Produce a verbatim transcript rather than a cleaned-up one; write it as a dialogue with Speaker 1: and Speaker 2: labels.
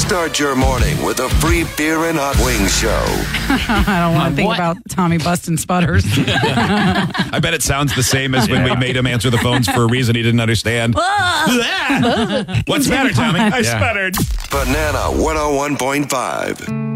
Speaker 1: Start your morning with a free beer and hot wings show.
Speaker 2: I don't want to think
Speaker 3: What?
Speaker 2: about Tommy busting sputters.
Speaker 4: I bet it sounds the same as when we made him answer the phones for a reason he didn't understand. What's the matter, Tommy? I
Speaker 5: Yeah.
Speaker 4: sputtered.
Speaker 1: Banana one oh one point five.